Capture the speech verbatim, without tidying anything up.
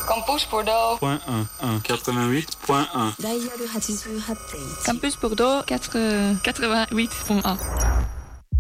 Campus Bordeaux. Point un, un, quatre-vingt-huit point un. 다이얼을はちじゅうはちてんいち Campus Bordeaux quatre- quatre-vingt-huit point un.